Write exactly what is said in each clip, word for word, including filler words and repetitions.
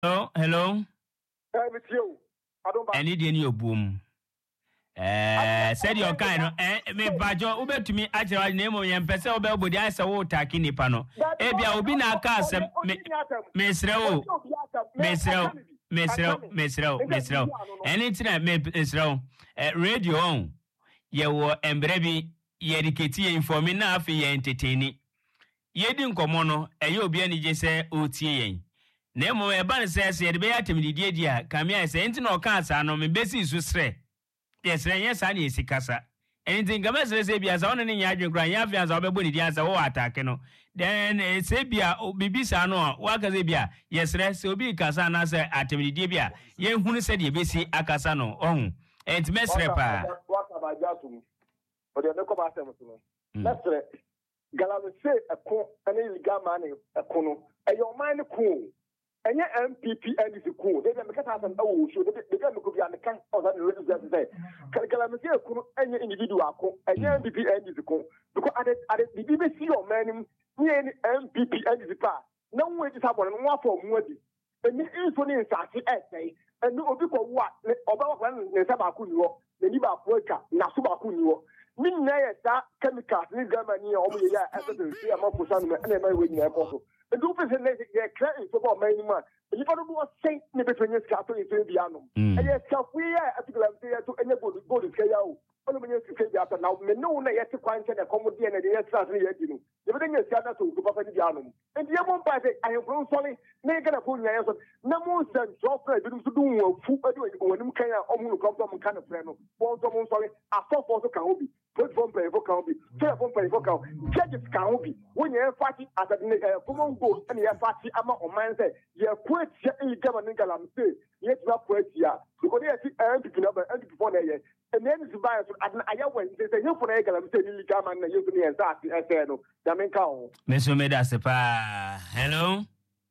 Hello, hello. Eh, with you. I don't Any day in your boom. Eh, said your kind. Eh, me bajo. Ube to me. Actually, name of your person. Ube ube dia sa wo taki ni pano. Ebia obi na aka me mesreo. Mesreo. Mesreo. Mesreo. Mesreo. Anything I me mesreo. Eh, radio on. Ye wo embrebi. Ye diketi ye informi na afi ye entertaini. Ye di nkomo no. Eh, ye obi ani je se otie yen. Nemo e ban se se de be atemdidie dia kamia se enti na oka asa no me besi su sre yes ren yes ani esikasa enti ngama se se bia sa ono ne nya adwenkura nya afia sa obebo ni dia sa wo atake no then e se bia bibisa no wa ka se bia yes re se obi kasa na se atemdidie bia ye hunu se de besi akasa no ohun enti mesre pa what about jatu o de ko ba se mo no mesre galame se ekon ene illegal man ekono e your mind cool. And your M P P and is cool. They make a thousand oh, so they become a copy and the can of that register today. Calamity and your individual and your M P P and is cool. Because at the B B C or man, near M P P and is part. No way to have one for Modi. And you insulin in Sati essay, and no people what about one Nesabakuno, the Niba Worker, Nasubakuno. Min that chemicals, this Germany, or yeah, after the three amount for some and a way in the airport. The group is in the credit for many months. You don't know what Saint between your scalp in Piano. And yes, we are at the to enable to go to K O. Only when you say after now, me know yet to find a comedy and the extra year. Everything is gathered to Papa Piano. And the other part, I am grown solid, making a full answer. No more than drop to do food when you can almost come from kind of friend. One someone sorry, I saw for the Kahobi. Put from play for Kahobi, telephone play for Kahobi, judges Kahobi. When you're fighting at a common goal and you're fighting among on man say, you're quite in government Galam say, yet not quite here. Because they are empty number empty before they and then it's bias and I went to say, you for a Galam say, you come and you can hear that. I said, no, Damenko. Mister Medasepa. Hello.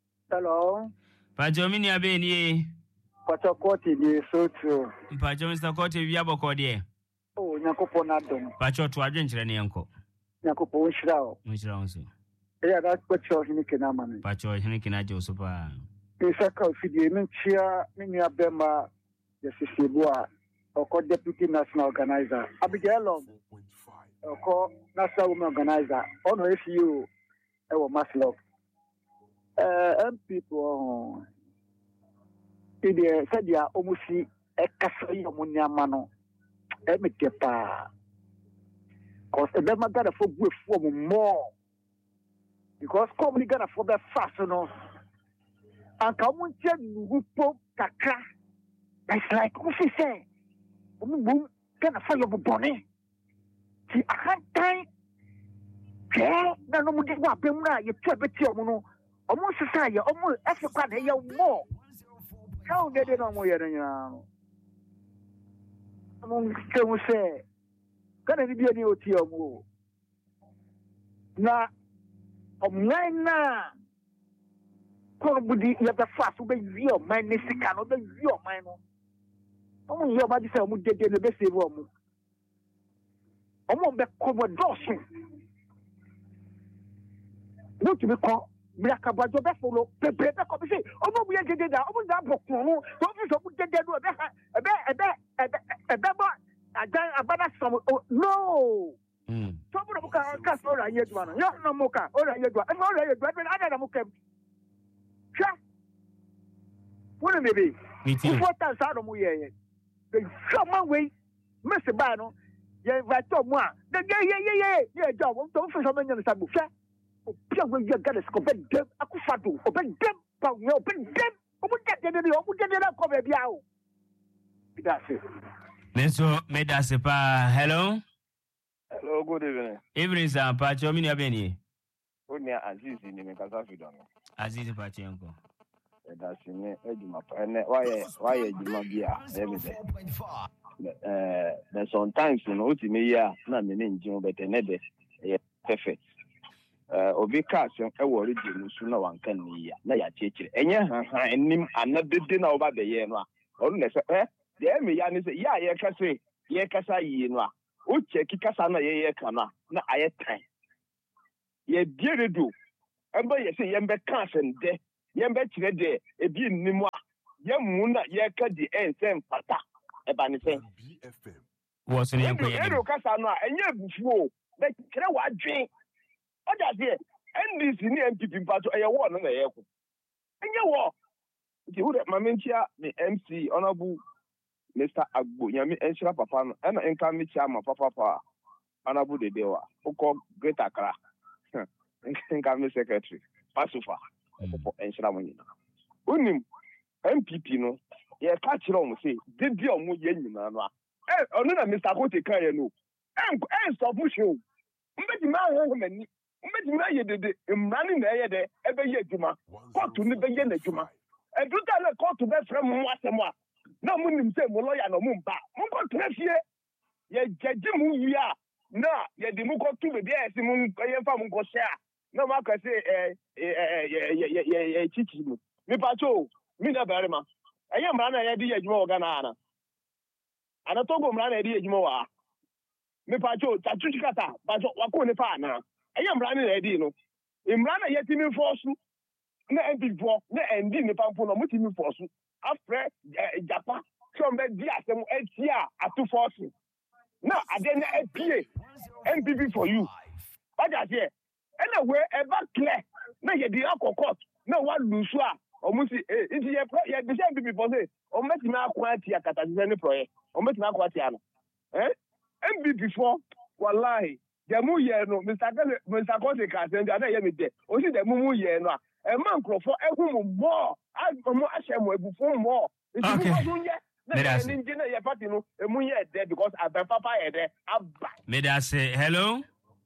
Hello. Pajomini abeni. Pacho Koti di so true. Pacho Mister Koti viabo kodie. Oh, nyakopo na dom. Pacho tu adwenkyere ne yanko. Nyakopo unshira o. Unshira onso. Yeah, that's pacho hini kina mane. Pacho hini kina je so pa. Isaka ofidie me chia me nua bema ye sisibua oko deputy national organizer. Abigail Long. Oko national women organizer. Ono S U ewo Maslog. Eh M P po idie sadia omusi ekasa yi omunya mano. Emetepa. Cause the them got for good form more. Because come got for the fast no. And come on check gupo kaka. It's like what she say. Boom boom gonna fire your bonnet. See I can't time. Yeah, na no mudi wa pem na ye twa beti omo no. Omo sesa ye omo efekwa na ye more. How they dey no mo ye nya. Among them say, can I be any O T O? Na, Omena, Corbudi, you have the fast to be your mind, Missicano, the your mind. Oh, your body say, would get in the best room. Among the Commodore. Not to be called. Black about your best follow, the better copy. Oh, no, we are getting that. Oh, that book. Don't you get that? A bet, a bet, a bet, a bet, a bet, a bet, some. No. Some of the cast or I yet one. Not no mocha or I yet one. And all I yet one. I don't know. Sure. What may be? What else out of me? Some way, Mister Bano. Yeah, right. The yeah, yeah, yeah, yeah, job. Don't for something in the subbook. Pia when you get a scope, them, Akufatu, open them, but we open them, open them, open them, come here. That's it. Neso Medasepa. Hello. Hello, good evening. Evening, sir. Pacho, mini abeni. Good near Aziz in the Mekazafidon. Aziz Pachenko. That's in Eduma. And why, why, Eduma, every day. Uh, sometimes, you know, to me, yeah, not meaning Jim, but another perfect. Uh, obi cast and a worry sooner one can ya na ya cheche enye ha enim anadede na oba be ye no a onu na se eh de me ya ni se ya ye kase ye kasa yi no a o cheki kasa na ye ye kana na aye tan ye die redo emba ye se ye mbe cast and de yɛmbɛ kyerɛ de ebi nnimu a yɛmu na yɛka di ɛnsɛ mfata ɛba ne sɛ wɔso ne yɛnkɔ yɛnim ɛdo kasa no a ɛnyɛ abufuo bɛkyerɛ w'adwen ɔde aseɛ N D C ne M P P mpa so ɛyɛ wɔ no na ɛyɛ ko ɛnyɛ wɔ nti wo de ma menkyia ne M C Honorable Mister Agbo nyame ɛnhyira papa no ɛna nka mekyia ma papa pa Honorable Dedewa wokɔ Great Accra nka me secretary Pasufa ɛkɔpɔ ɛnhyira mo nyina wonim M P P no yɛka kyerɛ ɔmo sɛ didi ɔmo yɛ nyinaa no a ɔno na Mister Kote ka yɛ no ɛnsɔfo hyew mbɛtumi ahɔhɔ m'ani mbɛtumi ayɛ dede mmara ne na ɛyɛ dɛ ɛbɛyɛ adwuma kɔɔto ne bɛyɛ n'adwuma ɛduta na kɔɔto bɛfrɛ mo asɛm a na mo nim sɛ mo lɔya na mo mba mo nkɔtena fie yɛgyagye mo wie a na yɛde mo kɔto baabi a yɛse mo yɛmfa mo nkɔhyɛ a na mo aka sɛ yɛkyikyi mu mepatwo me na barima ɛyɛ mmara na yɛde yɛ adwuma wɔ Ghana ana ana Togo mmara na yɛde yɛ adwuma wɔ a mepatwo tatwitwi kata patwo wakɔ ne pa ana ɛyɛ mmara na yɛde no mmara na yɛtimi fɔ so na M P foɔ na ɛndi nipa mpo na motimi fɔ so afrɛ Japa sɛ ɔmbɛdi asɛm atia atofɔ so na ade na apie M P P for you wagya seɛ ɛna wei ɛba clear na yɛde akɔ court na walusu a ɔmo si nti yɛde sɛ M P P fɔ sɛ ɔmbɛtumi ako atia katasesɛ ne prɔyɛ ɔmbɛtumi ako atia no M P P fɔ wallahi dɛmu yɛ no Mister Kote ka asɛm de ana yɛ me dɛ ɔsi dɛmu mu yɛ no a ɛma nkurɔfoɔ ɛhu mo mmɔɔ ɔmo ahyɛ mo abufo mmɔɔ nti mo so nyɛ na yɛ ne na yɛ party no emu yɛ dɛ because abɛn papa yɛ dɛ aba. Meda se hello.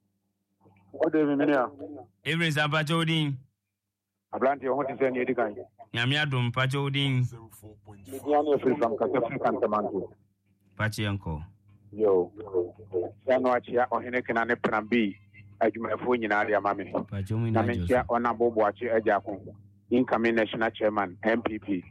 O de mi minia. Every Zampacho Odin. Ablanti o hoti sɛ edi kan. Nyame adom Pacho Odin. Minia ne free from Kasefu Kantamanto. Pachi uncle. Yo. Sanu achia ohene kana ne plan B. Adwumafo nyinaa de ama me. Na mentia Honorable Boachi Ejako, incoming national chairman M P P.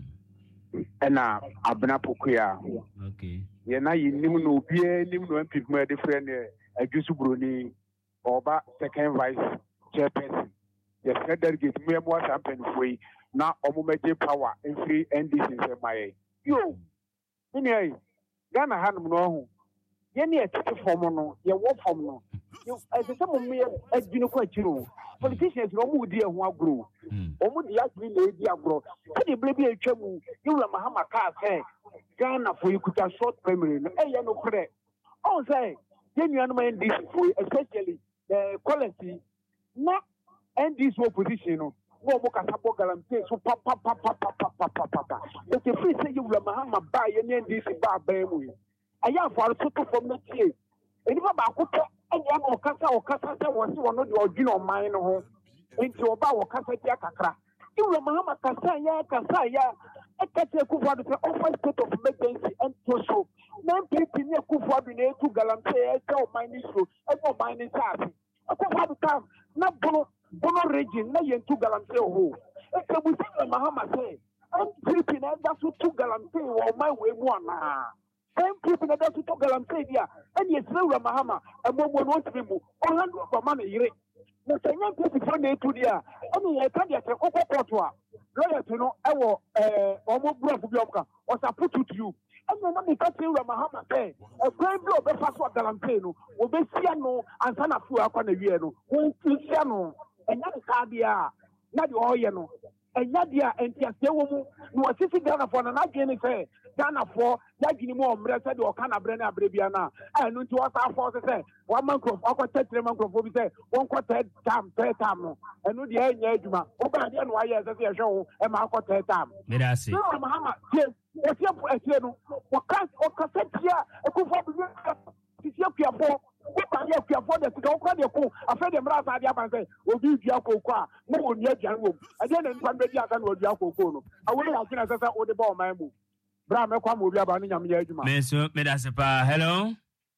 Ɛna Abena Pokuya. Okay. Ye na yinim no obie nim no M P P ma de friend Adjusu Broni Oba second vice chairperson. Ye said delegate me mo sampen foi na omumeje power in free N D C se maye. Yo. Ni ai. Ghana hanum no ho. Ye ne etete form no, ye wo form no. You as a some me adwene kwa chiro. Politicians no mu di e ho agro. Omu di agri na edi agro. E di ble bi atwa mu. Yura Mahama ka say Ghana for ikuta short memory no. E ye no kre. On say ye nuanu ma N D C for especially the quality na N D C opposition no. Wo mo kasa bo galamte so pa pa pa pa pa pa pa pa pa. E te free say Yura Mahama ba ye N D C ba ba mu. Aya for so to from na tie. Enipa ba ko and you have Okasa or Kasa was one of your Gino mine home into about Okasa Kakra. You remember Kasaya, Kasaya, a Kata Kufa, the office state of emergency and so. Nine people near Kufa, the two Galamte, so mine issue, and no mine is happy. A Kufa the time, not Bono, Bono region, no yen two Galamte who. It's a Muslim Mahama say, I'm sleeping, that's what two Galamte or my way one. Same people that don't talk and say, yeah, and yes, no Mahama, and one won't be more, one hundred of money. The same people from the two year, and I can't get a cocoa. Lawyer to know our almost block of Yomka, or I put it to you. And then when they cut you, Mahama say, a grand blow of the first one Galantino, will be Siano and Sana Fua Conaviano, who is Siano, and not Cardia, not the Oyano. And Yadia and Tiasewu, no assisting Ghana for an again say, Ghana for Yagini more Bressa or Cana Brena Brebiana, and into what our forces say, one month of our third month of say, one quarter time, third time, and no the Yajuma, Oban, why as a show, and Marco third time. Medasi. Mahama, yes, what's your question? What can't or cassette here, a Kufa, it's your for. What you have for the go call your cool, a friend of Rasa Diapan will be Diaco Qua, no one yet young. Again, and one baby I can will Diaco Cono. I will have been as I would the ball, my move. Brahma come will be about Yamma. Meso Medasipa, hello.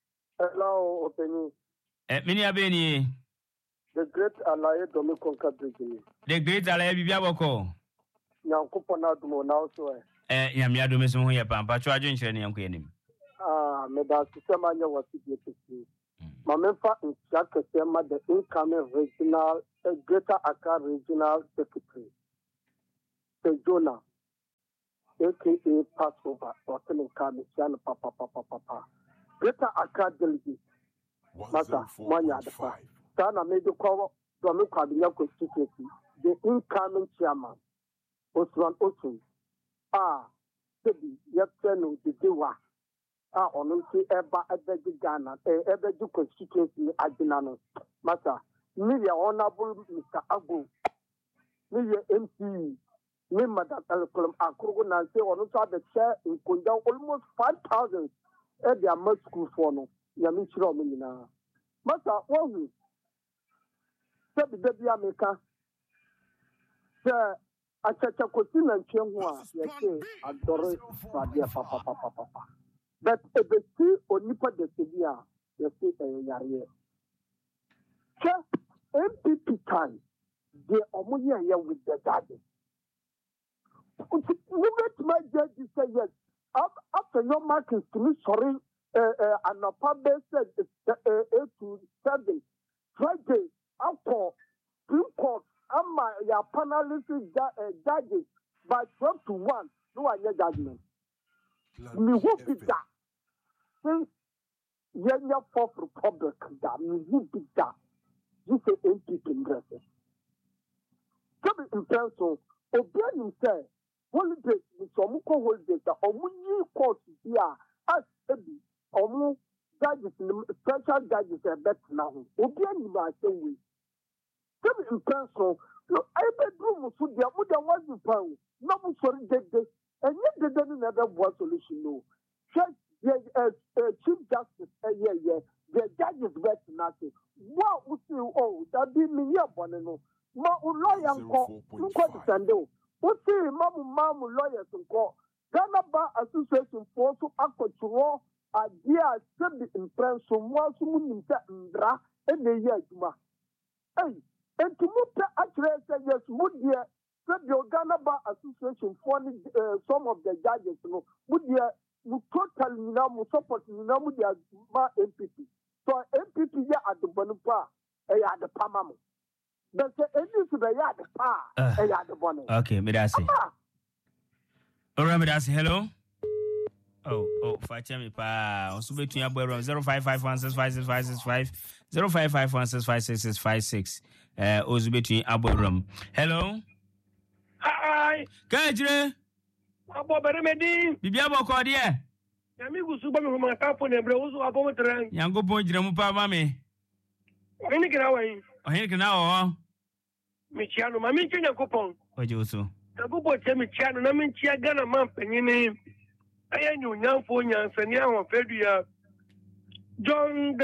Hello, Openi. At Minia Beni. The great Alaye Domiko Kabri. The great Alaye Biaboko. Yankupona Dumo now so. Eh, Yamia Dumismo Yapan, Patrajin Shani Yankinim. Ah, Medasisema was it. Mamefa Nchaka Sema, the incoming regional, uh, Greater Accra Regional Secretary. Jonah, aka Passover, or telling Kamishan Papa Papa Papa. Greater Accra Delegate, Masa, Manya the Five. Sana made the call to look at the constituency, the incoming chairman, Osman Osun. Ah, Sebi, Yapsenu, the Dewa. Ah, on Eba Ebedi Ghana, Ebedi constituency, Adinano. Masa, Media Honorable Mister Agu, Media M P, me Madam Alcolum Akrugo Nancy, on the chair in Kunda, almost five thousand at their mud school for no, Yamichro Mina. Masa, one Sebi Baby America, Sir, I said, I could see and Chengwa, yes, adore Fadia Papa Papa Papa. But if they see on Nipa de Sevilla, you see a yari. M P P time, they are here with the judges. Women my judges say yes. After your markings to me, sorry, and a public said eight to seven. Friday, after Supreme Court, and my panelists judges by twelve to one, no other judgment. Me who be that? Since Yenya Fourth Republic, that me who be that? You say M P P dresses. Come in person, obey himself. Holidays, with some holidays, or new courts here, as baby, or more judges, special judges are better now. Obey him by saying we. Come in person, look, I bedroom for the Amuda was the pound. No, sorry, dead, and yet they didn't have a solution. No, the Chief Justice, yeah, yeah, the judges better nothing. What would you oh that be me here, Bonano? Ma lawyer call, look what the Sando. What say, Mamma, Mamma lawyers and call Ghana Bar Association for to actual idea send in France from one soon in Dra and the year Juma. Hey, and to move the address, yes, would dear, said your Ghana Bar Association for some of the judges, would dear, you totally now support now with their M P P. So M P P at the Bonupa, at the Pamamo. But the end to the yard, at the Bonnet. Okay, Medasi. All right, Medasi, hello. Oh, oh, Fatia me pa. On sube tu yabo zero five five one six five six five six five zero five five one six five six six five six. Uh, Ozube tu yabo hello. Hi. Kajre. Abo beremedi. Bibi abo ko de. Yami gusuba me homa ka fo ne bre uzu abo motran. Yango bon jira mu pa mame. Oni kira wan. Ohin kina o. Mi chiano ma mi chinya kopon. Oje uso. Abubo che mi chiano na mi chia Ghana man panyini. Aya nyu nyamfo nyansani ahon fedu ya. John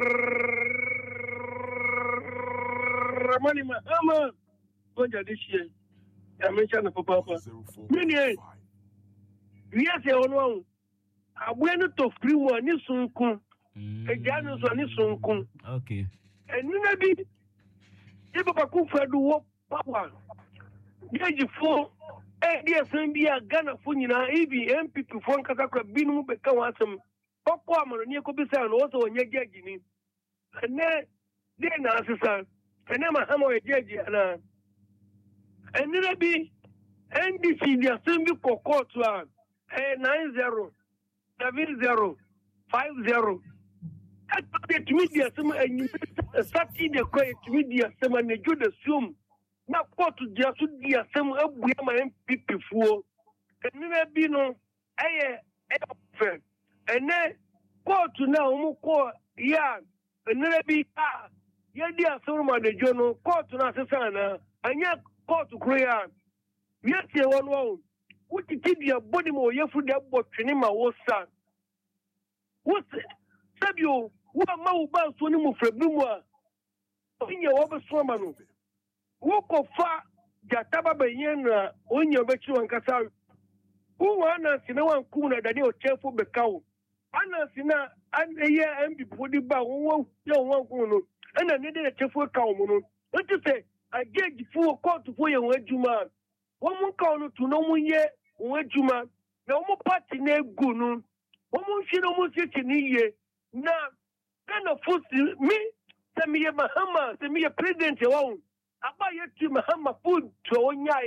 Ramani Mahama. Oja dishie. Ya mi chiano papa papa. Mini eh. Yes, I know. I went to free one, this soon come. A Janus on this soon come. Okay. And you know, if I could for the work power, get you for a dear son be a Ghana Funina, E B M P to Fon Casacra Binu become some Papa near Kobisan also on your judging. And then, then, answer, and then my hammer a judge, and then I be N D C, the assembly for court one. Nine zero seven zero five zero. At the media, some Saturday the quiet media, some and the good assume. Now, court to just be a some of my M P P for and never be no air and then court to now, more court, yeah, and never be ah, yeah, dear, some of the journal court to Nassana, and yet court to Korea. Yes, you one one. What did your body more? You food that boat training my old son. What said you? What am I about to know from Buma? In your over swamman. Walk of far, Jataba Bayana, on your virtue and Casal. Who honors in one cooler than your cheerful becow? Honors in a year and before the bow, one corner, and I needed a cheerful cow. What you say? I get you full court to for your man. One more call to no one year, one juma, no more party near Gunu, one more shit almost in a year. Now, then of course, me, send me a Mahama, send me a president alone. I buy it to Mahama food to Onyaye,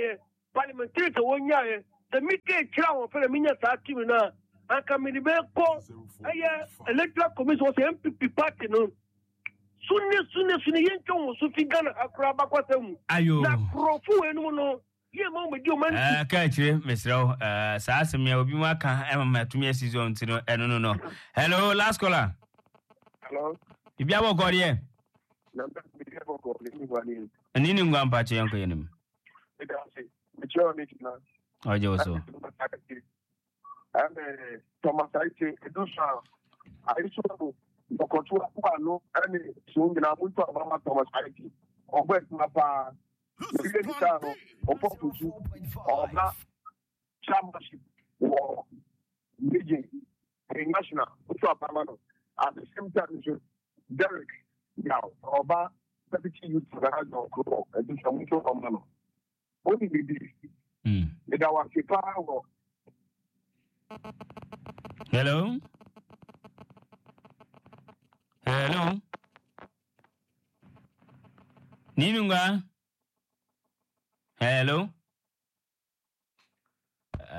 parliamentary to one year. The Mickey Chow for the Minya Saki now. And come in the back call. Electoral Commission was M P P party. No. Soon as soon as you don't so figure a crab. Ayo. Na profu enu no. Ye mo me di o man. Eh ka chire mesro eh sa asem ya obi mu aka e ma tumi season ti no eno no no. Hello last caller. Hello. Ibi abo go de. Na be bi abo go ni wani. Ani ni ngwa mpa che yanko yenim. E da se. Me cho ni na. Oje oso. And Thomas Aite Edusa Aiso Bokotua Kuano and Sungina Mutu Mama Thomas Aite or West Mapa Militano or Poputu or not championship or Beijing national Pamano at the same time Derek now Oba Deputy Youth Radio Club and do some mutual Pamano. Only the this. With our Chicago. Hello. Hello. Ninunga. Hello. Uh,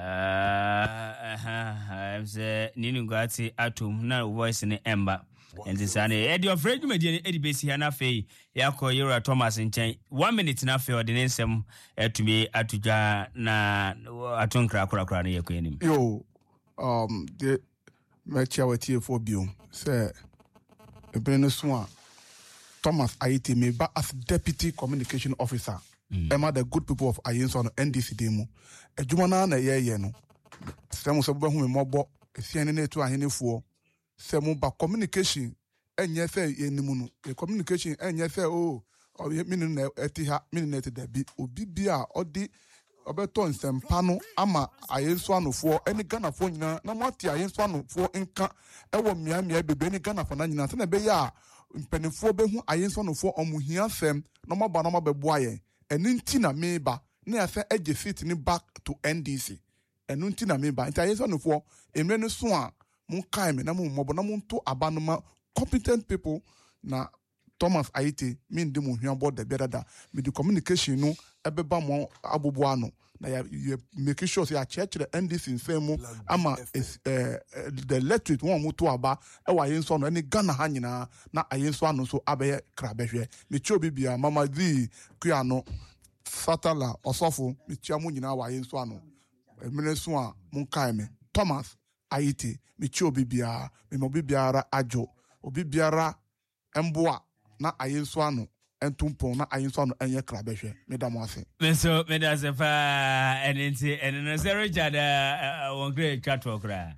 I'm say Ninunga ati atum na voice ni emba. And this ane Eddie of Fred Media Eddie Besi Hanafe Yako Yura Thomas in chain one minute na fe ordinary sem to me atuja na atunkra kura kura ni yekonim. Yo um the matcha wati for bio say ebene so Thomas Aite me ba as deputy communication officer am the good people of Ayenso on N D C demo adwuma na na ye ye no sem so be hu me mobo efie ne to ahenefo sem ba communication enye fe enimu no e communication enye fe o mini na etiha mini na etidabi obi bia odi obeto nsempa no ama Ayenso anofo eni Ganafo nyina na mati Ayenso anofo nka ewo mia mia bebe ni Ganafo na nyina se na be ya mpanifo be hu Ayenso anofo omuhia fem na maba na mabebo aye eni nti na meba na ya fe eje fit ni back to N D C enu nti na meba nti Ayenso anofo emre ne so a mun kai me na mun mobo na mun to abanoma competent people na Thomas Aite min de mun hwan board the better with the communication no ebeba mo abobo ano na ya make sure say a church the N D C femu ama the electric one mo to aba e wa Ayenso no any Ghana ha nyina na Ayenso ano so abeye krabehwe me chi obi bia mama di kua no fatala osofo me chi amu nyina wa Ayenso ano emene so a mun kai me Thomas Aite me chi obi bia me mo obi biara ajo obi biara emboa na Ayenso ano entumpo na Ayenso ano enye krabehwe me da mo ase me so me da se fa enenti enno se Richard won great chat talk ra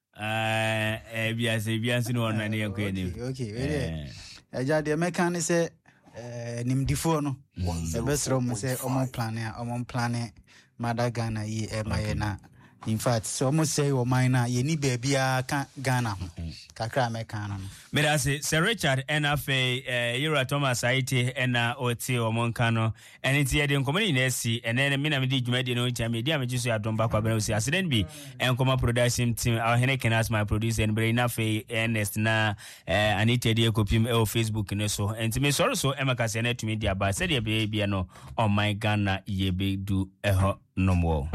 eh bia se bia nsi no na ne yanko ni okay we eja de meka ne se eh nimdifo no e besro mo se omo plan a omo plan Madagana yi e maye na in fact so almost say o mine ye ni baby a ka Ghana ho kakra meka no me da se Sir Richard enafe eh Yura Thomas Aite ena oti o monka no eniti ye de nkomani na si ene me na me di dwumadi no ntia me di am gisu adomba kwa bena osi accident bi enkoma production team our Henneken as my producer and brain afe Ernest na eh Anita de kopim e o Facebook ne so enti me sorry so emaka se na tumi dia ba se de be bia no on my Ghana ye be do eho no more.